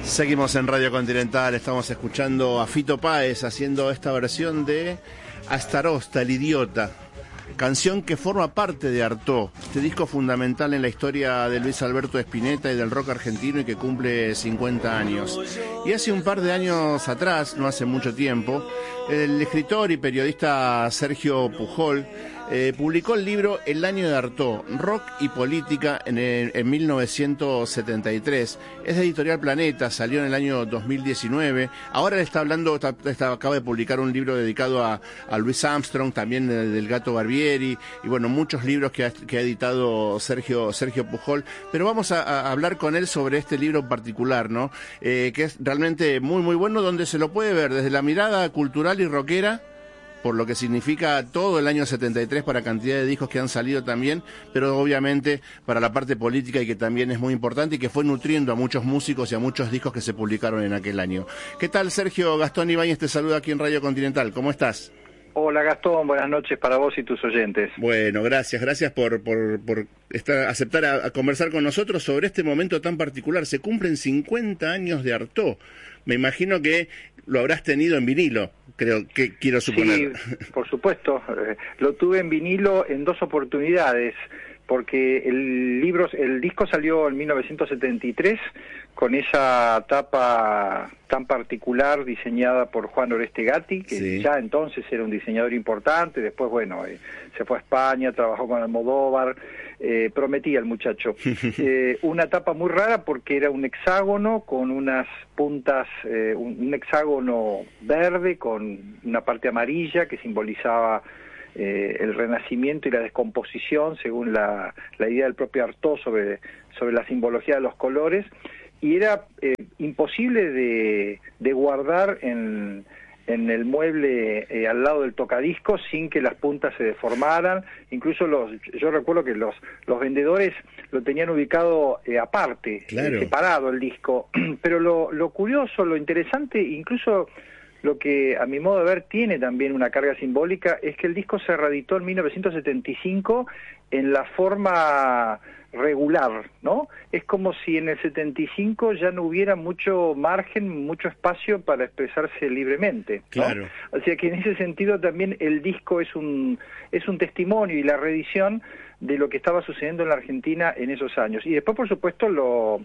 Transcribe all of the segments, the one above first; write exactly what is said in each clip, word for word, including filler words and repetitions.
Seguimos en Radio Continental, estamos escuchando a Fito Páez haciendo esta versión de Astarosta, el idiota, canción que forma parte de Artaud, este disco fundamental en la historia de Luis Alberto Spinetta y del rock argentino y que cumple cincuenta años. Y hace un par de años atrás, no hace mucho tiempo, el escritor y periodista Sergio Pujol Eh, publicó el libro El año de Artaud, Rock y Política en, el, en mil novecientos setenta y tres. Es de Editorial Planeta, salió en el año dos mil diecinueve. Ahora le está hablando, está, está, acaba de publicar un libro dedicado a, a Louis Armstrong, también del, del Gato Barbieri, y bueno, muchos libros que ha, que ha editado Sergio, Sergio Pujol. Pero vamos a, a hablar con él sobre este libro en particular, ¿no? Eh, que es realmente muy, muy bueno, donde se lo puede ver desde la mirada cultural y rockera, por lo que significa todo el año setenta y tres para cantidad de discos que han salido también, pero obviamente para la parte política y que también es muy importante y que fue nutriendo a muchos músicos y a muchos discos que se publicaron en aquel año. ¿Qué tal, Sergio? Gastón Ibáñez te saluda aquí en Radio Continental. ¿Cómo estás? Hola, Gastón, buenas noches para vos y tus oyentes. Bueno, gracias, gracias por, por, por estar, aceptar a, a conversar con nosotros sobre este momento tan particular. Se cumplen cincuenta años de Artaud. Me imagino que lo habrás tenido en vinilo, creo que quiero suponer. Sí, por supuesto. Eh, lo tuve en vinilo en dos oportunidades, porque el libro, el disco salió en mil novecientos setenta y tres con esa tapa tan particular diseñada por Juan Oreste Gatti, que sí, ya entonces era un diseñador importante. Después, bueno, eh, se fue a España, trabajó con Almodóvar, eh, prometía el muchacho. Eh, una tapa muy rara porque era un hexágono con unas puntas, eh, un, un hexágono verde con una parte amarilla que simbolizaba Eh, el renacimiento y la descomposición, según la, la idea del propio Artaud sobre, sobre la simbología de los colores, y era eh, imposible de, de guardar en, en el mueble eh, al lado del tocadiscos sin que las puntas se deformaran. Incluso los, yo recuerdo que los, los vendedores lo tenían ubicado eh, aparte, claro, eh, separado el disco, pero lo, lo curioso, lo interesante, incluso lo que a mi modo de ver tiene también una carga simbólica, es que el disco se reeditó en mil novecientos setenta y cinco en la forma regular, ¿no? Es como si en el setenta y cinco ya no hubiera mucho margen, mucho espacio para expresarse libremente, ¿no? Claro. O sea que en ese sentido también el disco es un es un testimonio y la reedición de lo que estaba sucediendo en la Argentina en esos años. Y después, por supuesto, lo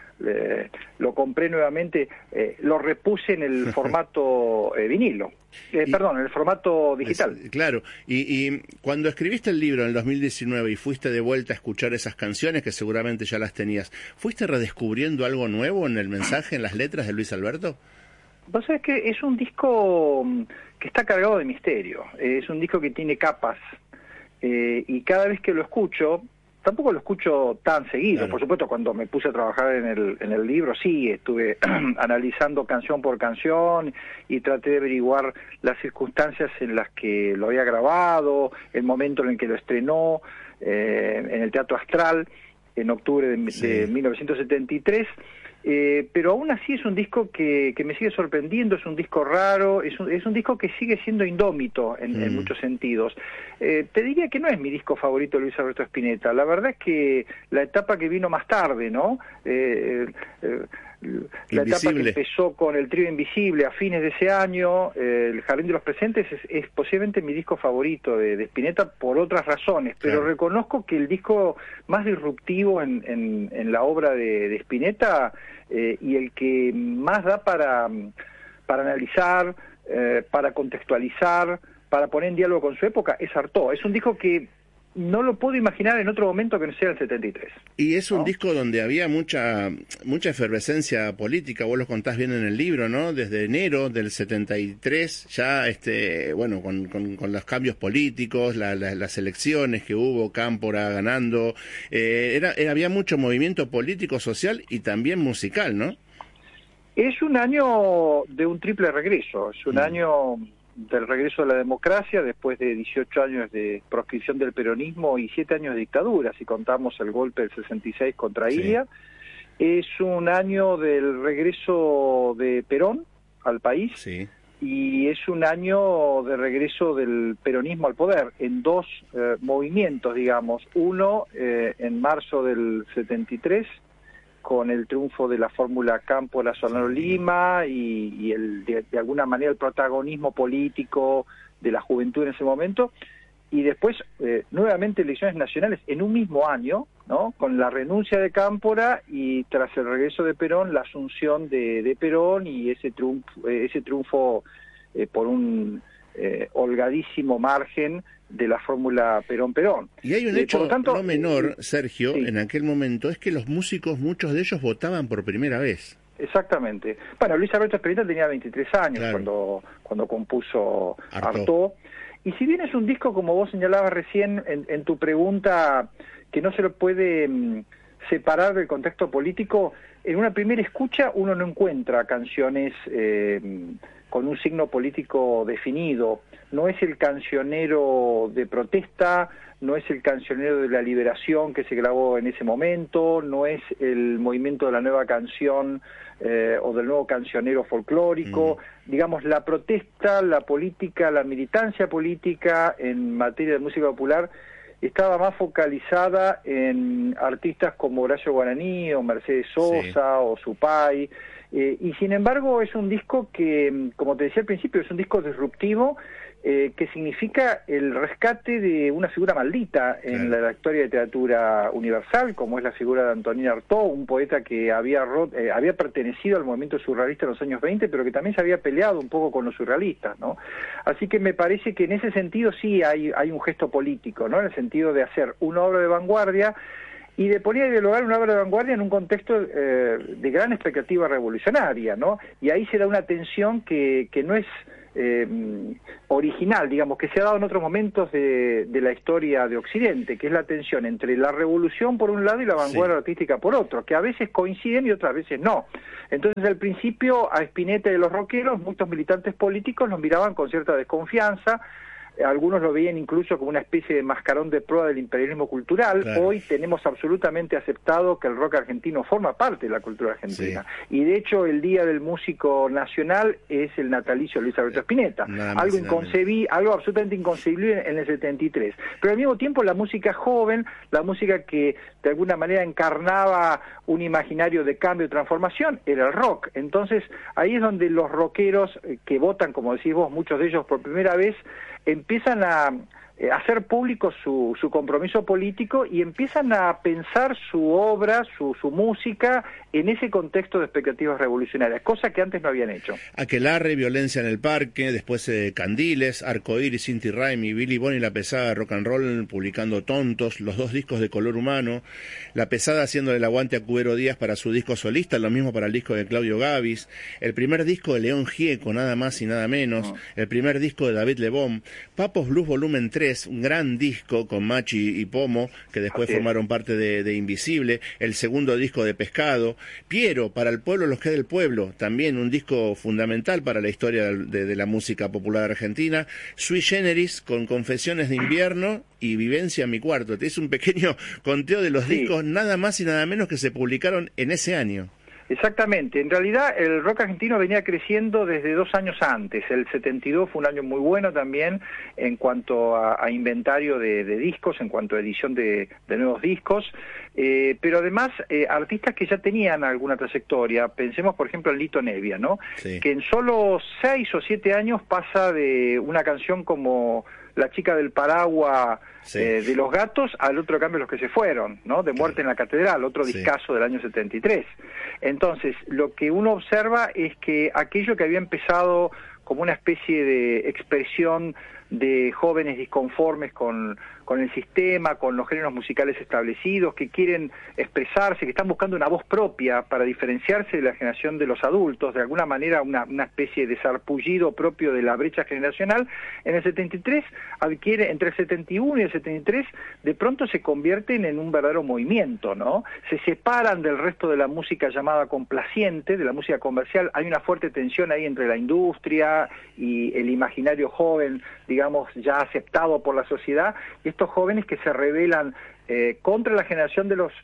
Eh, lo compré nuevamente, eh, lo repuse en el formato eh, vinilo, eh, y, perdón, en el formato digital. Es, claro, y, y cuando escribiste el libro en el dos mil diecinueve y fuiste de vuelta a escuchar esas canciones que seguramente ya las tenías, ¿fuiste redescubriendo algo nuevo en el mensaje, en las letras de Luis Alberto? Vos sabés que es un disco que está cargado de misterio, eh, es un disco que tiene capas, eh, y cada vez que lo escucho, tampoco lo escucho tan seguido, claro. Por supuesto, cuando me puse a trabajar en el, en el libro, sí, estuve analizando canción por canción y traté de averiguar las circunstancias en las que lo había grabado, el momento en el que lo estrenó, eh, en el Teatro Astral, en octubre de, sí. de mil novecientos setenta y tres, eh, pero aún así es un disco que, que me sigue sorprendiendo, es un disco raro, es un, es un disco que sigue siendo indómito en, mm. en muchos sentidos. Eh, te diría que no es mi disco favorito de Luis Alberto Spinetta, la verdad es que la etapa que vino más tarde, ¿no? Eh, eh, la Invisible. Etapa que empezó con el Trío Invisible a fines de ese año, eh, El Jardín de los Presentes, es, es posiblemente mi disco favorito de, de Spinetta por otras razones, pero claro, reconozco que el disco más disruptivo en, en, en la obra de, de Spinetta, eh, y el que más da para, para analizar, eh, para contextualizar, para poner en diálogo con su época, es Artaud. Es un disco que no lo puedo imaginar en otro momento que no sea el setenta y tres. Y es un ¿no? disco donde había mucha mucha efervescencia política, vos lo contás bien en el libro, ¿no? Desde enero del setenta y tres, ya, este bueno, con, con, con los cambios políticos, la, la, las elecciones que hubo, Cámpora ganando, eh, era, era había mucho movimiento político, social y también musical, ¿no? Es un año de un triple regreso, es un mm. año del regreso de la democracia después de dieciocho años de proscripción del peronismo y siete años de dictadura, si contamos el golpe del sesenta y seis contra Ilia. Sí. Es un año del regreso de Perón al país, sí, y es un año de regreso del peronismo al poder en dos eh, movimientos, digamos. Uno eh, en marzo del setenta y tres, con el triunfo de la fórmula Cámpora Solano Lima y, y el, de, de alguna manera el protagonismo político de la juventud en ese momento, y después eh, nuevamente elecciones nacionales en un mismo año, ¿no? Con la renuncia de Cámpora y tras el regreso de Perón, la asunción de, de Perón y ese triunfo, ese triunfo eh, por un eh, holgadísimo margen de la fórmula Perón-Perón. Y hay un eh, hecho por lo tanto, no menor, Sergio, sí. en aquel momento, es que los músicos, muchos de ellos votaban por primera vez. Exactamente. Bueno, Luis Alberto Spinetta tenía veintitrés años claro. cuando, cuando compuso Artaud. Artaud. Y si bien es un disco, como vos señalabas recién en, en tu pregunta, que no se lo puede mm, separar del contexto político, en una primera escucha uno no encuentra canciones eh, con un signo político definido. No es el cancionero de protesta, no es el cancionero de la liberación que se grabó en ese momento, no es el movimiento de la nueva canción eh, o del nuevo cancionero folclórico. Mm. Digamos, la protesta, la política, la militancia política en materia de música popular estaba más focalizada en artistas como Horacio Guaraní o Mercedes Sosa sí. o Supay, eh, y sin embargo es un disco que, como te decía al principio, es un disco disruptivo, eh, que significa el rescate de una figura maldita en claro. la historia de literatura universal, como es la figura de Antonín Artaud, un poeta que había, eh, había pertenecido al movimiento surrealista en los años veinte, pero que también se había peleado un poco con los surrealistas, ¿no? Así que me parece que en ese sentido sí hay, hay un gesto político, ¿no? En el sentido de hacer una obra de vanguardia y de poner a dialogar una obra de vanguardia en un contexto eh, de gran expectativa revolucionaria, ¿no? Y ahí se da una tensión que, que no es eh, original, digamos, que se ha dado en otros momentos de, de la historia de Occidente, que es la tensión entre la revolución por un lado y la vanguardia sí. artística por otro, que a veces coinciden y otras veces no. Entonces, al principio, a Spinetta y los rockeros, muchos militantes políticos los miraban con cierta desconfianza. Algunos lo veían incluso como una especie de mascarón de prueba del imperialismo cultural. Claro. Hoy tenemos absolutamente aceptado que el rock argentino forma parte de la cultura argentina. Sí. Y de hecho el Día del Músico Nacional es el natalicio de Luis Alberto Spinetta. Nada algo inconcebible, algo absolutamente inconcebible en el setenta y tres. Pero al mismo tiempo la música joven, la música que de alguna manera encarnaba un imaginario de cambio y transformación, era el rock. Entonces ahí es donde los rockeros que votan, como decís vos, muchos de ellos por primera vez, empiezan a eh, hacer público su, su compromiso político y empiezan a pensar su obra, su, su música en ese contexto de expectativas revolucionarias, cosa que antes no habían hecho. Aquelarre, Violencia en el Parque, después eh, Candiles, Arcoíris, Inti Raymi, Billy Bonnie y La Pesada de Rock and Roll publicando Tontos, los dos discos de Color Humano, La Pesada haciendo el aguante a Cubero Díaz para su disco solista, lo mismo para el disco de Claudio Gavis, el primer disco de León Gieco, nada más y nada menos, oh. el primer disco de David Lebón, Papos Blues Volumen tres, un gran disco con Machi y Pomo, que después Así formaron es. parte de, de Invisible, el segundo disco de Pescado, Piero, Para el Pueblo los que del Pueblo, también un disco fundamental para la historia de, de la música popular argentina, Sui Generis con Confesiones de Invierno y Vivencia en mi cuarto. Te hice un pequeño conteo de los sí. discos, nada más y nada menos que se publicaron en ese año. Exactamente, en realidad el rock argentino venía creciendo desde dos años antes, el setenta y dos fue un año muy bueno también en cuanto a, a inventario de, de discos, en cuanto a edición de, de nuevos discos, eh, pero además eh, artistas que ya tenían alguna trayectoria, pensemos por ejemplo en Lito Nevia, ¿no? Sí. Que en solo seis o siete años pasa de una canción como La chica del paraguas sí. eh, de Los Gatos al otro cambio Los que se fueron, ¿no? De Muerte en la Catedral, otro sí. discazo del año setenta y tres. Entonces, lo que uno observa es que aquello que había empezado como una especie de expresión de jóvenes disconformes con, con el sistema, con los géneros musicales establecidos, que quieren expresarse, que están buscando una voz propia para diferenciarse de la generación de los adultos, de alguna manera una, una especie de sarpullido propio de la brecha generacional. En el setenta y tres adquiere, entre el setenta y uno y el setenta y tres, de pronto se convierten en un verdadero movimiento, ¿no? Se separan del resto de la música llamada complaciente, de la música comercial. Hay una fuerte tensión ahí entre la industria y el imaginario joven, digamos, ya aceptado por la sociedad, y estos jóvenes que se rebelan eh, contra la generación de los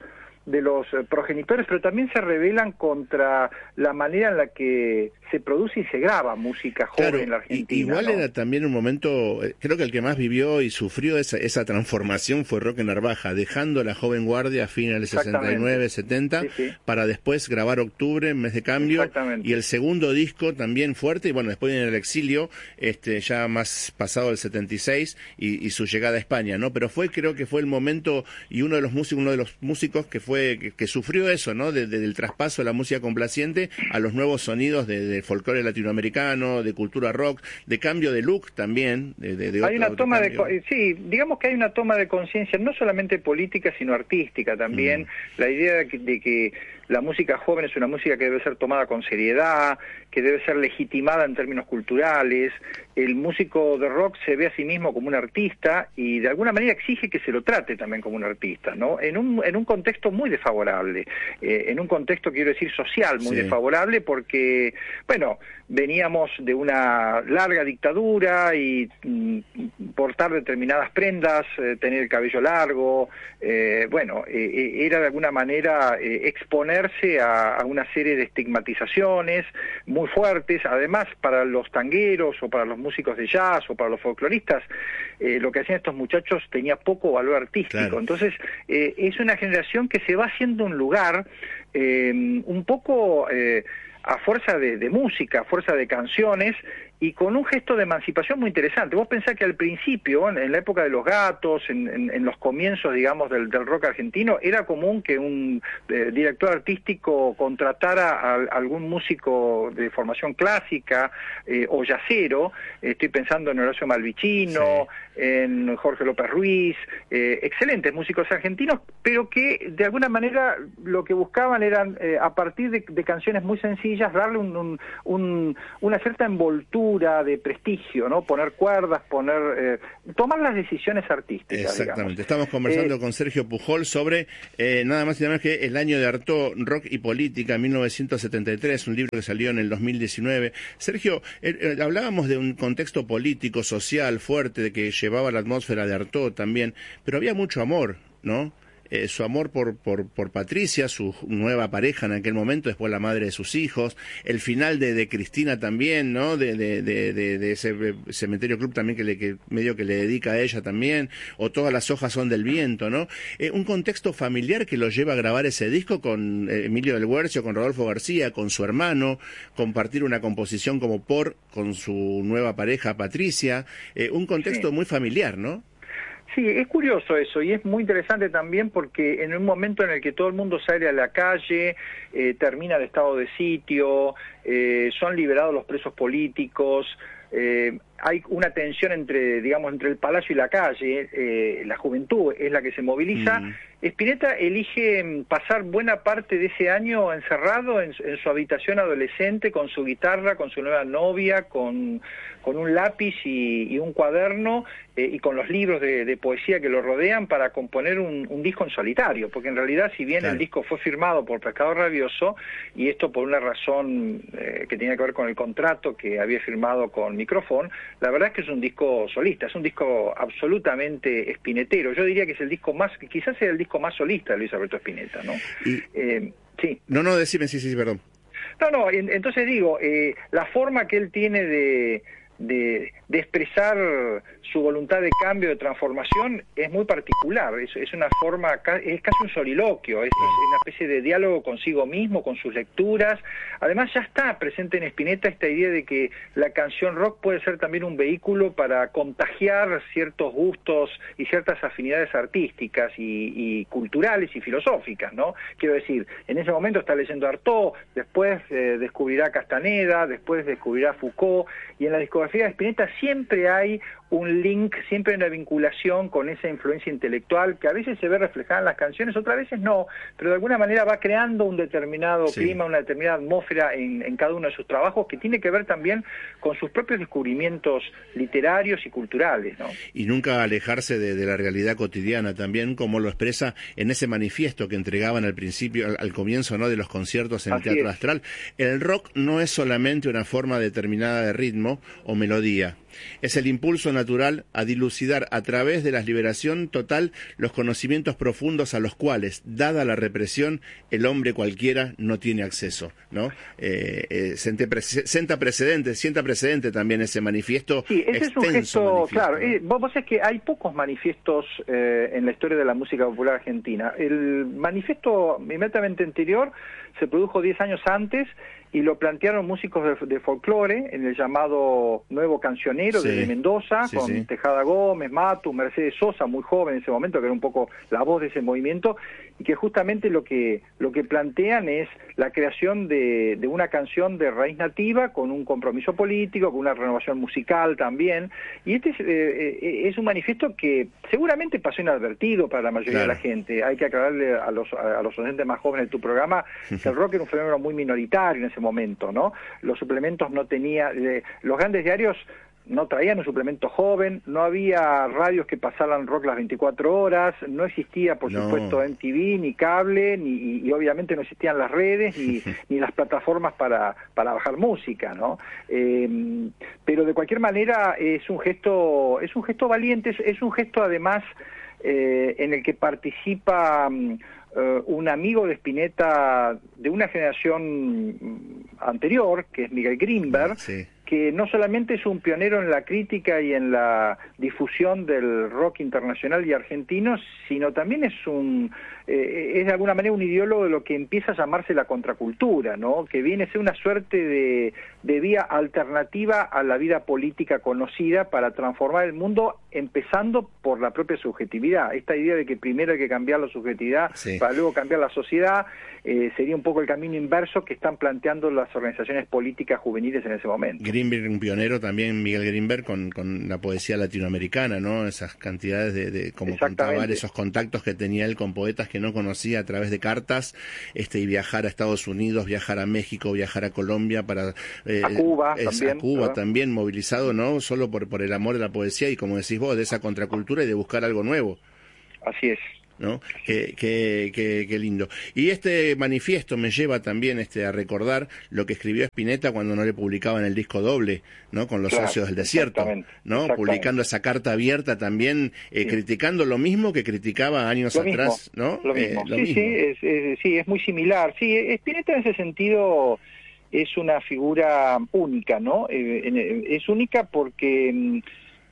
de los progenitores, pero también se rebelan contra la manera en la que se produce y se graba música joven claro, en la Argentina. Igual ¿no? era también un momento, creo que el que más vivió y sufrió esa, esa transformación fue Roque Narvaja, dejando la joven guardia a fines del sesenta y nueve, setenta, sí, sí. para después grabar Octubre, Mes de Cambio, y el segundo disco también fuerte, y bueno, después en el exilio, este ya más pasado el setenta y seis, y, y su llegada a España, ¿no? Pero fue, creo que fue el momento, y uno de los músicos, uno de los músicos que fue, que, que sufrió eso, ¿no? De, de, del traspaso de la música complaciente a los nuevos sonidos de, de folclore latinoamericano, de cultura rock, de cambio de look también. De, de, de hay otro, una toma cambio. de, sí, digamos que hay una toma de conciencia, no solamente política, sino artística también. Mm. La idea de que, de que la música joven es una música que debe ser tomada con seriedad, que debe ser legitimada en términos culturales. El músico de rock se ve a sí mismo como un artista y de alguna manera exige que se lo trate también como un artista, ¿no? En un, en un contexto muy desfavorable, eh, en un contexto, quiero decir, social muy sí. desfavorable, porque, bueno, veníamos de una larga dictadura y mm, portar determinadas prendas, eh, tener el cabello largo, eh, bueno, eh, era de alguna manera eh, exponerse a, a una serie de estigmatizaciones muy fuertes. Además, para los tangueros o para los músicos de jazz o para los folcloristas, eh, lo que hacían estos muchachos tenía poco valor artístico. Claro. Entonces, eh, es una generación que se va haciendo un lugar eh, un poco eh, a fuerza de, de música, a fuerza de canciones, y con un gesto de emancipación muy interesante. Vos pensás que al principio, en, en la época de los Gatos, en, en, en los comienzos, digamos, del, del rock argentino, era común que un eh, director artístico contratara a, a algún músico de formación clásica eh, o yacero. Estoy pensando en Horacio Malvicino, sí. en Jorge López Ruiz, eh, excelentes músicos argentinos, pero que de alguna manera lo que buscaban eran, eh, a partir de, de canciones muy sencillas, darle un, un, un, una cierta envoltura de prestigio, ¿no? Poner cuerdas, poner, eh, tomar las decisiones artísticas. Exactamente. Digamos. Estamos conversando eh, con Sergio Pujol sobre eh, nada más y nada menos que El año de Artaud, Rock y Política, mil novecientos setenta y tres, un libro que salió en el dos mil diecinueve. Sergio, eh, eh, hablábamos de un contexto político, social, fuerte, de que llevaba la atmósfera de Artaud también, pero había mucho amor, ¿no? Eh, su amor por, por, por Patricia, su nueva pareja en aquel momento, después la madre de sus hijos, el final de, de Cristina también, ¿no? De, de, de, de, de ese Cementerio Club también que, le, que medio que le dedica a ella también, o Todas las hojas son del viento, ¿no? Eh, un contexto familiar que lo lleva a grabar ese disco con eh, Emilio del Guercio, con Rodolfo García, con su hermano, compartir una composición como Por con su nueva pareja Patricia, eh, un contexto sí. muy familiar, ¿no? Sí, es curioso eso y es muy interesante también porque en un momento en el que todo el mundo sale a la calle, eh, termina el estado de sitio, eh, son liberados los presos políticos, eh, hay una tensión entre, digamos, entre el palacio y la calle, eh, la juventud es la que se moviliza. Mm. Spinetta elige pasar buena parte de ese año encerrado en, en su habitación adolescente, con su guitarra, con su nueva novia, con, con un lápiz y, y un cuaderno, eh, y con los libros de, de poesía que lo rodean para componer un, un disco en solitario, porque en realidad, si bien claro. el disco fue firmado por Pescado Rabioso, y esto por una razón eh, que tenía que ver con el contrato que había firmado con Micrófono, la verdad es que es un disco solista, es un disco absolutamente spinetero. Yo diría que es el disco más, quizás sea el disco más solista de Luis Alberto Spinetta, ¿no? Y... Eh, sí. No, no, decime, sí, sí, perdón. No, no, en, entonces digo, eh, la forma que él tiene de, de, de expresar su voluntad de cambio, de transformación, es muy particular, es, es una forma, es casi un soliloquio, es, es una especie de diálogo consigo mismo, con sus lecturas. Además ya está presente en Spinetta esta idea de que la canción rock puede ser también un vehículo para contagiar ciertos gustos y ciertas afinidades artísticas y, y culturales y filosóficas, ¿no? Quiero decir, en ese momento está leyendo Artaud, después eh, descubrirá Castaneda, después descubrirá Foucault, y en la discografía de Spinetta siempre hay un link, siempre hay una vinculación con esa influencia intelectual que a veces se ve reflejada en las canciones, otras veces no, pero de alguna manera va creando un determinado sí. clima, una determinada atmósfera en, en cada uno de sus trabajos que tiene que ver también con sus propios descubrimientos literarios y culturales, ¿no? Y nunca alejarse de, de la realidad cotidiana también, como lo expresa en ese manifiesto que entregaban al principio, al, al comienzo, ¿no?, de los conciertos en el Teatro Astral. El rock no es solamente una forma determinada de ritmo o melodía, Es el impulso natural a dilucidar a través de la liberación total los conocimientos profundos a los cuales, dada la represión, el hombre cualquiera no tiene acceso, ¿no? Eh, eh, sienta precedente, sienta precedente también ese manifiesto. Sí, ese es un gesto, claro. ¿no? Eh, vos, vos es que hay pocos manifiestos eh, en la historia de la música popular argentina. El manifiesto inmediatamente anterior se produjo diez años antes y lo plantearon músicos de, de folclore en el llamado Nuevo Cancionero, sí, de Mendoza, sí, con sí. Tejada Gómez, Matu, Mercedes Sosa, muy joven en ese momento, que era un poco la voz de ese movimiento, y que justamente lo que lo que plantean es la creación de, de una canción de raíz nativa con un compromiso político, con una renovación musical también, y este es, eh, es un manifiesto que seguramente pasó inadvertido para la mayoría, claro, de la gente. Hay que aclararle a los, a los oyentes más jóvenes de tu programa que el rock era un fenómeno muy minoritario en ese momento, ¿no? Los suplementos no tenía, eh, los grandes diarios no traían un suplemento joven, no había radios que pasaran rock las veinticuatro horas, no existía, por no. supuesto, M T V, ni cable, ni, y, y obviamente no existían las redes, ni, ni las plataformas para, para bajar música, ¿no? Eh, pero de cualquier manera es un gesto, es un gesto valiente, es, es un gesto además eh, en el que participa Uh, un amigo de Spinetta de una generación anterior, que es Miguel Grinberg, sí, que no solamente es un pionero en la crítica y en la difusión del rock internacional y argentino, sino también es un eh, es de alguna manera un ideólogo de lo que empieza a llamarse la contracultura, ¿no? Que viene a ser una suerte de, de vía alternativa a la vida política conocida para transformar el mundo, empezando por la propia subjetividad. Esta idea de que primero hay que cambiar la subjetividad, sí, para luego cambiar la sociedad, eh, sería un poco el camino inverso que están planteando las organizaciones políticas juveniles en ese momento. Grinberg, un pionero también, Miguel Grinberg, con, con la poesía latinoamericana, ¿no? Esas cantidades de, de como contaba, esos contactos que tenía él con poetas que no conocía a través de cartas, este y viajar a Estados Unidos, viajar a México, viajar a Colombia, para eh, a Cuba es, también, a Cuba ¿verdad? También movilizado, ¿no? Solo por, por el amor de la poesía y, como decís vos, de esa contracultura y de buscar algo nuevo. Así es. ¿No? Qué, qué, qué, qué lindo. Y este manifiesto me lleva también este a recordar lo que escribió Spinetta cuando no le publicaban el disco doble, ¿no? Con los, claro, socios del desierto, ¿no? Publicando esa carta abierta también, eh, sí, criticando lo mismo que criticaba años lo atrás, mismo, ¿no? Lo mismo. Eh, lo sí, mismo. Sí, es, es, sí, es muy similar. Sí, Spinetta en ese sentido es una figura única, ¿no? Eh, es única porque mm,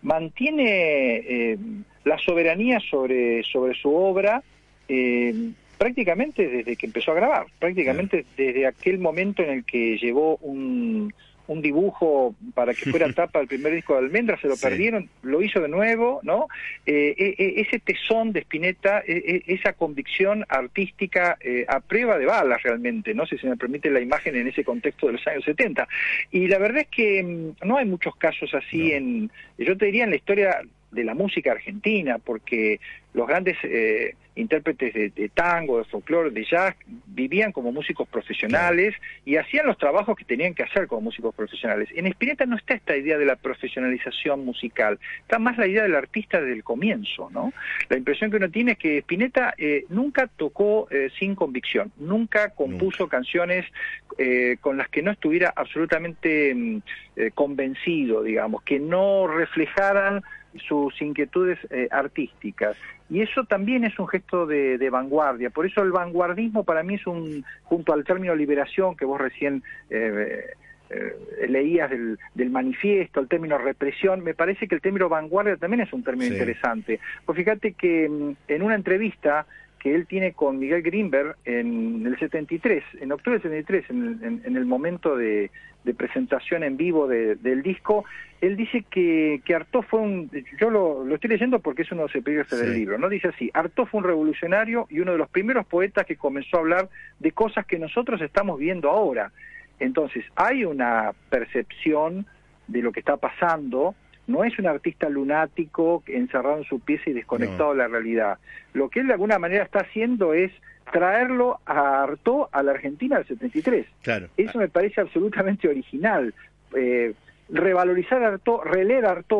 mantiene eh, la soberanía sobre, sobre su obra eh, prácticamente desde que empezó a grabar, prácticamente sí, desde aquel momento en el que llevó un, un dibujo para que fuera tapa del primer disco de Almendra, se lo sí, perdieron, lo hizo de nuevo, ¿no? Eh, eh, ese tesón de Spinetta, eh, esa convicción artística eh, a prueba de balas realmente, ¿no? Si se me permite la imagen en ese contexto de los años setenta. Y la verdad es que mmm, no hay muchos casos así, no, en, yo te diría, en la historia de la música argentina, porque los grandes eh, intérpretes de, de tango, de folclore, de jazz, vivían como músicos profesionales, claro, y hacían los trabajos que tenían que hacer como músicos profesionales. En Spinetta no está esta idea de la profesionalización musical, está más la idea del artista desde el comienzo, ¿no? La impresión que uno tiene es que Spinetta eh, nunca tocó eh, sin convicción, nunca compuso nunca. canciones eh, con las que no estuviera absolutamente eh, convencido, digamos, que no reflejaran sus inquietudes eh, artísticas, y eso también es un gesto de, de vanguardia. Por eso el vanguardismo para mí es un, junto al término liberación que vos recién eh, eh, leías del, del manifiesto, el término represión, me parece que el término vanguardia también es un término, sí, interesante. Pues fíjate que en una entrevista que él tiene con Miguel Grinberg en el setenta y tres, en octubre del setenta y tres, en, en, en el momento de, de presentación en vivo de, del disco, él dice que, que Artaud fue un... Yo lo, lo estoy leyendo porque es uno de los epígrafes, sí, del libro, ¿no? Dice así: Artaud fue un revolucionario y uno de los primeros poetas que comenzó a hablar de cosas que nosotros estamos viendo ahora. Entonces, hay una percepción de lo que está pasando. No es un artista lunático encerrado en su pieza y desconectado, no, de la realidad. Lo que él de alguna manera está haciendo es traerlo a Artaud a la Argentina del setenta y tres. Claro. Eso me parece absolutamente original. Eh, revalorizar a Artaud, releer a Artaud,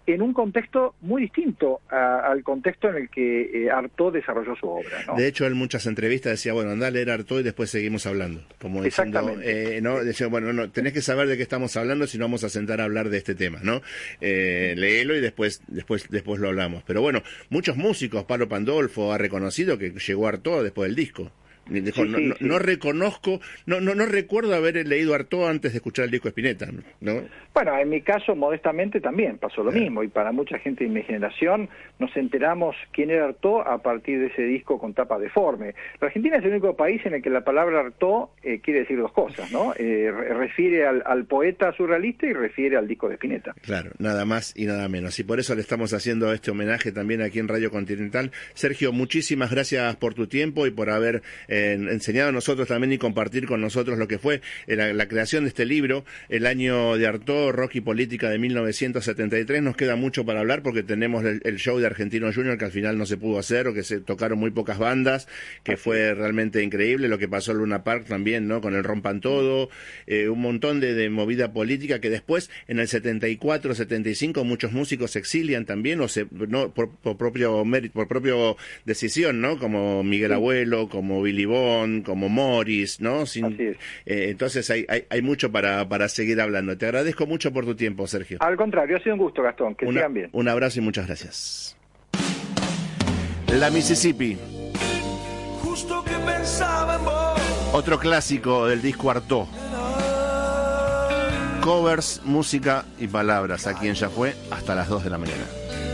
en un contexto muy distinto a, al contexto en el que eh, Artaud desarrolló su obra, ¿no? De hecho, en muchas entrevistas decía, bueno, andá a leer Artaud y después seguimos hablando. Como diciendo, eh, ¿no? Decía, bueno, no, tenés que saber de qué estamos hablando si no vamos a sentar a hablar de este tema, ¿no? Eh, léelo y después, después, después lo hablamos. Pero bueno, muchos músicos, Palo Pandolfo ha reconocido que llegó Artaud después del disco. Dijo, Sí, no, sí, no, sí. no reconozco, no, no, no recuerdo haber leído Artaud antes de escuchar el disco de Spinetta, ¿no? Bueno, en mi caso, modestamente, también pasó lo Claro. mismo, y para mucha gente de mi generación nos enteramos quién era Artaud a partir de ese disco con tapa deforme. La Argentina es el único país en el que la palabra Artaud eh, quiere decir dos cosas, ¿no? Eh, re- refiere al, al poeta surrealista y refiere al disco de Spinetta. Claro, nada más y nada menos. Y por eso le estamos haciendo este homenaje también aquí en Radio Continental. Sergio, muchísimas gracias por tu tiempo y por haber eh, enseñado a nosotros también y compartir con nosotros lo que fue eh, la, la creación de este libro, El año de Artaud, Rock y Política de mil novecientos setenta y tres. Nos queda mucho para hablar porque tenemos el, el show de Argentino Junior que al final no se pudo hacer o que se tocaron muy pocas bandas, que fue realmente increíble. Lo que pasó en Luna Park también, ¿no? Con el Rompan Todo, eh, un montón de, de movida política que después en el setenta y cuatro, setenta y cinco muchos músicos se exilian también o se no por, por propio mérito, por propio decisión, ¿no? Como Miguel Sí. Abuelo, como Billy Bond, como Morris, ¿no? Sin, Así es. eh, entonces hay, hay, hay mucho para, para seguir hablando. Te agradezco mucho por tu tiempo, Sergio. Al contrario, ha sido un gusto, Gastón, que Una, sigan bien. un abrazo y muchas gracias. La Mississippi, Justo que pensaba en vos. otro clásico del disco Artaud. Covers, música y palabras. Aquí en Ya Fue, hasta las dos de la mañana.